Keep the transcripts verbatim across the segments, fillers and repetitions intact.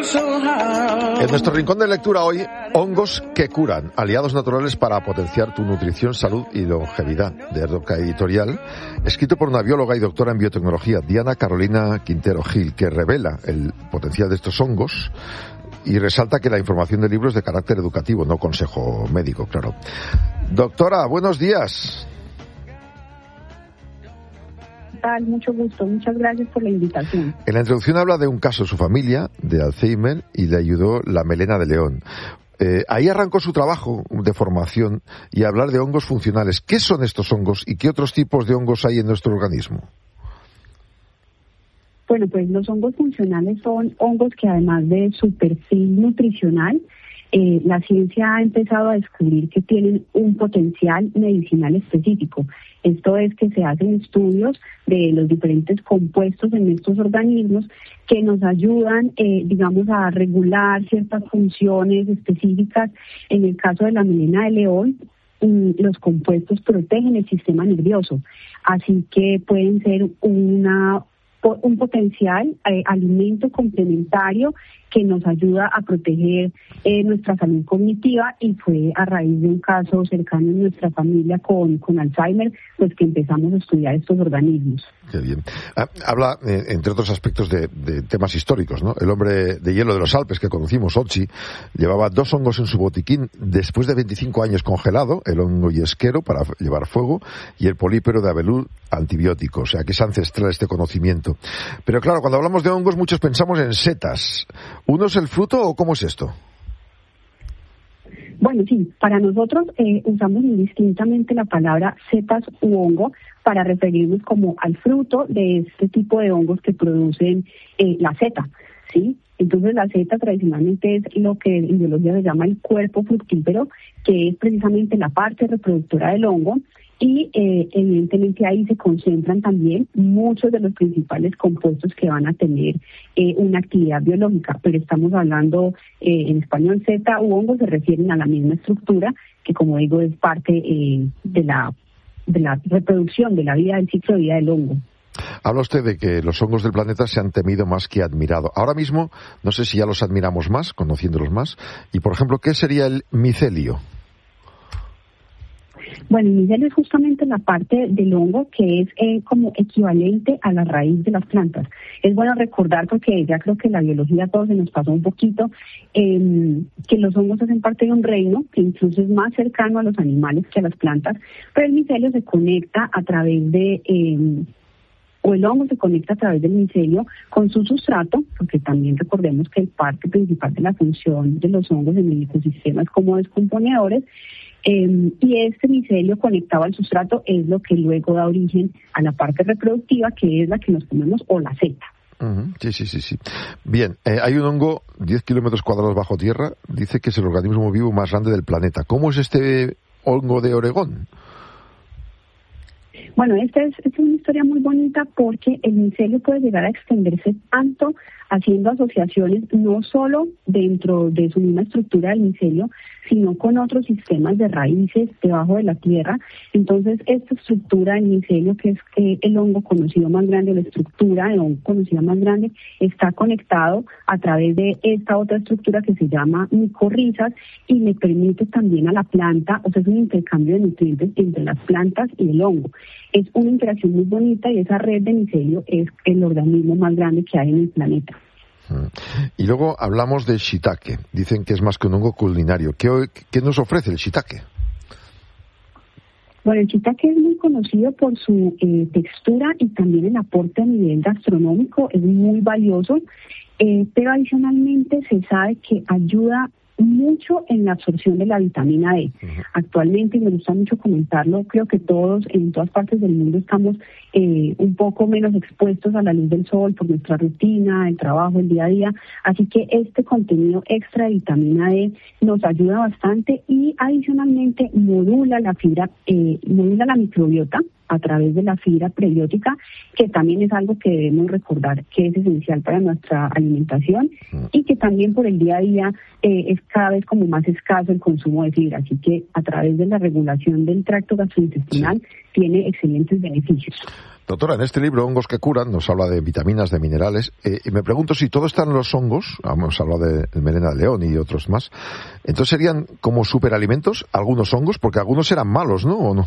En nuestro rincón de lectura hoy, hongos que curan, aliados naturales para potenciar tu nutrición, salud y longevidad, de Erdoca Editorial, escrito por una bióloga y doctora en biotecnología, Diana Carolina Quintero Gil, que revela el potencial de estos hongos y resalta que la información del libro es de carácter educativo, no consejo médico, claro. Doctora, buenos días. Mucho gusto, muchas gracias por la invitación. En la introducción habla de un caso de su familia, de Alzheimer, y le ayudó la melena de león. Eh, ahí arrancó su trabajo de formación y hablar de hongos funcionales. ¿Qué son estos hongos y qué otros tipos de hongos hay en nuestro organismo? Bueno, pues los hongos funcionales son hongos que además de su perfil nutricional, Eh, la ciencia ha empezado a descubrir que tienen un potencial medicinal específico. Esto es que se hacen estudios de los diferentes compuestos en estos organismos que nos ayudan, eh, digamos, a regular ciertas funciones específicas. En el caso de la melena de león, mm, los compuestos protegen el sistema nervioso, así que pueden ser una un potencial eh, alimento complementario que nos ayuda a proteger eh, nuestra salud cognitiva, y fue a raíz de un caso cercano en nuestra familia con, con Alzheimer, pues que empezamos a estudiar estos organismos. Qué bien. Ah, habla, eh, entre otros aspectos, de, de temas históricos, ¿no? El hombre de hielo de los Alpes que conocimos, Otzi, llevaba dos hongos en su botiquín después de veinticinco años congelado, el hongo yesquero para llevar fuego y el polípero de abelud antibiótico, o sea que es ancestral este conocimiento. Pero claro, cuando hablamos de hongos muchos pensamos en setas. ¿Uno es el fruto o cómo es esto? Bueno, sí, para nosotros eh, usamos indistintamente la palabra setas u hongo para referirnos como al fruto de este tipo de hongos que producen eh, la seta, ¿sí? Entonces la seta tradicionalmente es lo que en biología se llama el cuerpo fructífero, que es precisamente la parte reproductora del hongo. Y eh, evidentemente ahí se concentran también muchos de los principales compuestos que van a tener eh, una actividad biológica, pero estamos hablando eh, en español seta u hongo se refieren a la misma estructura que, como digo, es parte eh, de la de la reproducción de la vida, del ciclo de vida del hongo. Habla usted de que los hongos del planeta se han temido más que admirado. Ahora mismo, no sé si ya los admiramos más, conociéndolos más, y por ejemplo, ¿qué sería el micelio? Bueno, el micelio es justamente la parte del hongo que es eh, como equivalente a la raíz de las plantas. Es bueno recordar, porque ya creo que la biología a todos se nos pasó un poquito, eh, que los hongos hacen parte de un reino que incluso es más cercano a los animales que a las plantas, pero el micelio se conecta a través de... Eh, o el hongo se conecta a través del micelio con su sustrato, porque también recordemos que el parte principal de la función de los hongos en el ecosistema es como descomponedores, eh, y este micelio conectado al sustrato es lo que luego da origen a la parte reproductiva, que es la que nos comemos, o la seta. Uh-huh. Sí, sí, sí, sí. Bien, eh, hay un hongo diez kilómetros cuadrados bajo tierra, dice que es el organismo vivo más grande del planeta. ¿Cómo es este hongo de Oregón? Bueno, esta es, esta es una historia muy bonita, porque el micelio puede llegar a extenderse tanto haciendo asociaciones no solo dentro de su misma estructura del micelio, sino con otros sistemas de raíces debajo de la tierra. Entonces, esta estructura del micelio, que es eh, el hongo conocido más grande, la estructura del hongo conocida más grande, está conectado a través de esta otra estructura que se llama micorrizas, y le permite también a la planta, o sea, es un intercambio de nutrientes entre las plantas y el hongo. Es una interacción muy bonita, y esa red de micelio es el organismo más grande que hay en el planeta. Y luego hablamos del shiitake. Dicen que es más que un hongo culinario. ¿Qué, qué nos ofrece el shiitake? Bueno, el shiitake es muy conocido por su eh, textura, y también el aporte a nivel gastronómico es muy valioso, eh, pero adicionalmente se sabe que ayuda mucho en la absorción de la vitamina D. Uh-huh. Actualmente, y me gusta mucho comentarlo, creo que todos en todas partes del mundo estamos eh, un poco menos expuestos a la luz del sol por nuestra rutina, el trabajo, el día a día, así que este contenido extra de vitamina D nos ayuda bastante, y adicionalmente modula la fibra, eh, modula la microbiota a través de la fibra prebiótica, que también es algo que debemos recordar que es esencial para nuestra alimentación, y que también por el día a día eh, es cada vez como más escaso el consumo de fibra, así que a través de la regulación del tracto gastrointestinal sí. tiene excelentes beneficios. Doctora, en este libro, Hongos que curan, nos habla de vitaminas, de minerales, eh, y me pregunto si todo está en los hongos, hemos hablado de melena de león y otros más, entonces serían como superalimentos algunos hongos, porque algunos eran malos, ¿no? ¿O no?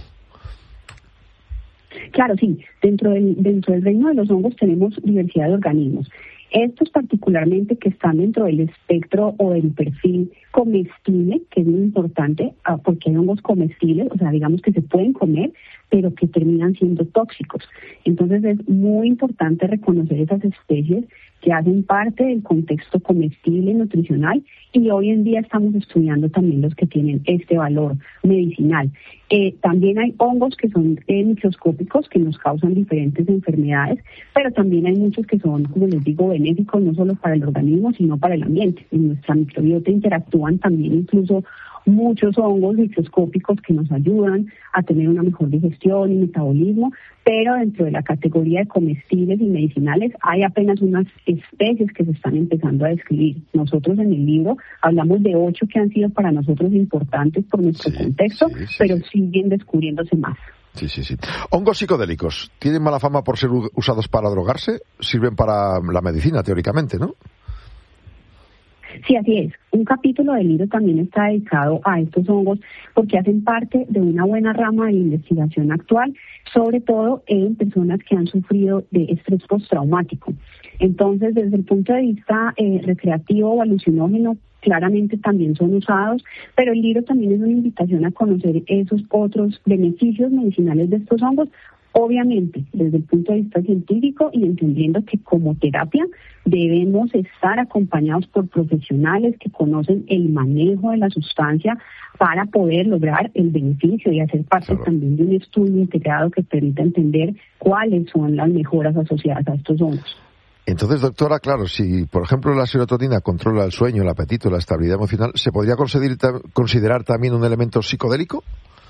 Claro, sí. Dentro del, dentro del reino de los hongos tenemos diversidad de organismos. Estos particularmente que están dentro del espectro o del perfil comestible, que es muy importante, porque hay hongos comestibles, o sea, digamos que se pueden comer, pero que terminan siendo tóxicos. Entonces es muy importante reconocer esas especies que hacen parte del contexto comestible y nutricional, y hoy en día estamos estudiando también los que tienen este valor medicinal. Eh, también hay hongos que son eh, microscópicos, que nos causan diferentes enfermedades, pero también hay muchos que son, como les digo, benéficos no solo para el organismo, sino para el ambiente. En nuestra microbiota interactúan también incluso muchos hongos microscópicos que nos ayudan a tener una mejor digestión y metabolismo, pero dentro de la categoría de comestibles y medicinales hay apenas unas especies que se están empezando a describir. Nosotros en el libro hablamos de ocho que han sido para nosotros importantes por nuestro sí, contexto, sí, sí, pero siguen descubriéndose más. Sí, sí, sí. Hongos psicodélicos, ¿tienen mala fama por ser usados para drogarse? Sirven para la medicina, teóricamente, ¿no? Sí, así es. Un capítulo del libro también está dedicado a estos hongos porque hacen parte de una buena rama de la investigación actual, sobre todo en personas que han sufrido de estrés postraumático. Entonces, desde el punto de vista eh, recreativo o alucinógeno, claramente también son usados, pero el libro también es una invitación a conocer esos otros beneficios medicinales de estos hongos, obviamente desde el punto de vista científico y entendiendo que como terapia debemos estar acompañados por profesionales que conocen el manejo de la sustancia para poder lograr el beneficio y hacer parte claro. también de un estudio integrado que permita entender cuáles son las mejoras asociadas a estos hongos. Entonces, doctora, claro, si por ejemplo la serotonina controla el sueño, el apetito, la estabilidad emocional, ¿se podría considerar, considerar también un elemento psicodélico?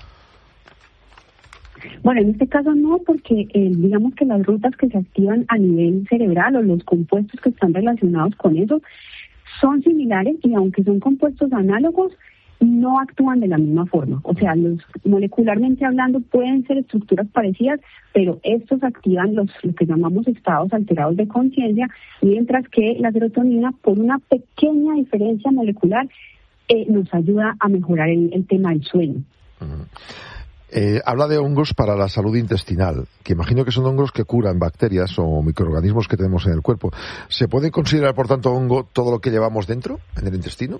Bueno, en este caso no, porque eh, digamos que las rutas que se activan a nivel cerebral o los compuestos que están relacionados con eso son similares y aunque son compuestos análogos, no actúan de la misma forma. O sea, los molecularmente hablando pueden ser estructuras parecidas, pero estos activan los lo que llamamos estados alterados de conciencia, mientras que la serotonina, por una pequeña diferencia molecular, eh, nos ayuda a mejorar el, el tema del sueño. Uh-huh. Eh, habla de hongos para la salud intestinal, que imagino que son hongos que curan bacterias o microorganismos que tenemos en el cuerpo. ¿Se puede considerar, por tanto, hongo todo lo que llevamos dentro, en el intestino?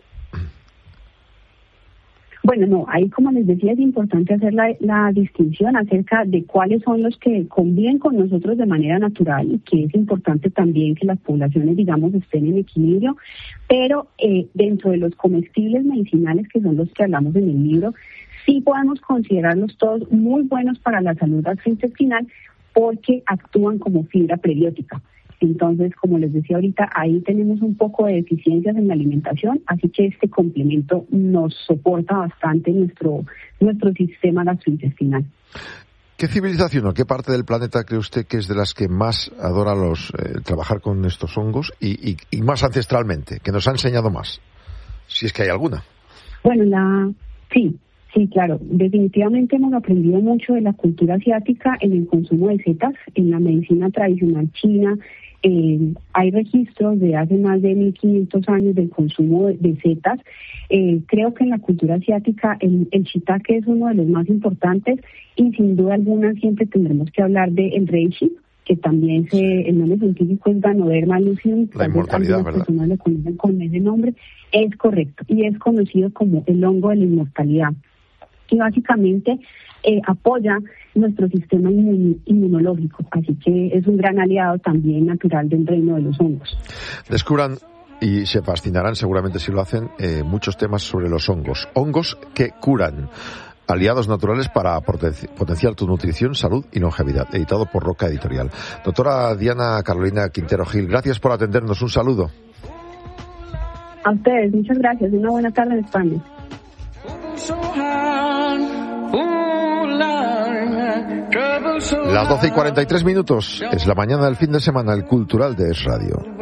Bueno, no, ahí como les decía es importante hacer la, la distinción acerca de cuáles son los que conviven con nosotros de manera natural y que es importante también que las poblaciones, digamos, estén en equilibrio, pero eh, dentro de los comestibles medicinales, que son los que hablamos en el libro, sí podemos considerarlos todos muy buenos para la salud gastrointestinal porque actúan como fibra prebiótica. Entonces, como les decía ahorita, ahí tenemos un poco de deficiencias en la alimentación, así que este complemento nos soporta bastante nuestro, nuestro sistema gastrointestinal. ¿Qué civilización o qué parte del planeta cree usted que es de las que más adora los eh, trabajar con estos hongos y, y, y más ancestralmente, que nos ha enseñado más? Si es que hay alguna. Bueno, la sí. Sí, claro. Definitivamente hemos aprendido mucho de la cultura asiática en el consumo de setas, en la medicina tradicional china. Eh, hay registros de hace más de mil quinientos años del consumo de, de setas. Eh, creo que en la cultura asiática el, el shiitake es uno de los más importantes y sin duda alguna siempre tendremos que hablar de el reishi, que también se, el nombre científico es Ganoderma lucidum. La inmortalidad, ¿verdad? Algunas personas lo conocen con ese nombre. Es correcto y es conocido como el hongo de la inmortalidad. Y básicamente eh, apoya nuestro sistema inmun- inmunológico, así que es un gran aliado también natural del reino de los hongos. Descubran y se fascinarán seguramente si lo hacen eh, muchos temas sobre los hongos, hongos que curan, aliados naturales para potenci- potenciar tu nutrición, salud y longevidad, editado por Roca Editorial. Doctora Diana Carolina Quintero Gil, gracias por atendernos, un saludo. A ustedes, muchas gracias, una buena tarde en España. Las doce y cuarenta y tres minutos, es la mañana del fin de semana, el cultural de Es Radio.